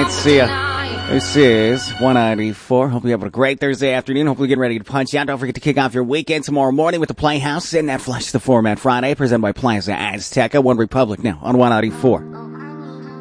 right, see ya. This is 194. Hope you're having a great Thursday afternoon. Hopefully getting ready to punch out. Don't forget to kick off your weekend tomorrow morning with the Playhouse and that Flush the Format Friday presented by Plaza Azteca, One Republic now on 194.